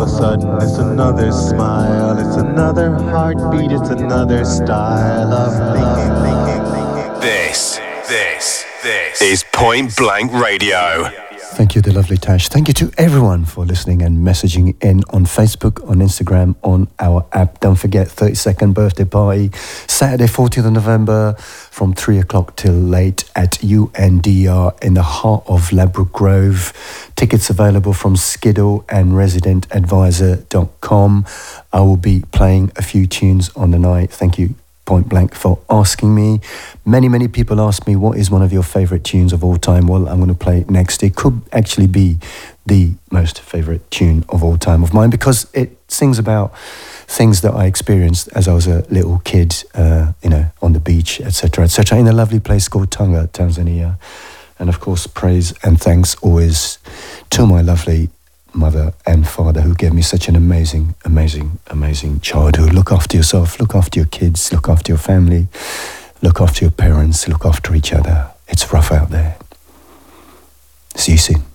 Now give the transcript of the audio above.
a sudden it's another smile, it's another heartbeat, it's another style of thinking. This is Point Blank Radio. Thank you, the lovely Tash. Thank you to everyone for listening and messaging in on Facebook, on Instagram, on our app. Don't forget, 32nd birthday party, Saturday, 14th of November, from 3 o'clock till late at UNDR in the heart of Ladbroke Grove. Tickets available from Skiddle and residentadvisor.com. I will be playing a few tunes on the night. Thank you, Point Blank, for asking me. Many people ask me, what is one of your favorite tunes of all time? Well, I'm going to play it next. It could actually be the most favorite tune of all time of mine, because it sings about things that I experienced as I was a little kid, on the beach, etc., in a lovely place called Tanga, Tanzania. And of course, praise and thanks always to my lovely mother and father, who gave me such an amazing childhood. Look after yourself, look after your kids, look after your family, look after your parents, look after each other. It's rough out there. See you soon.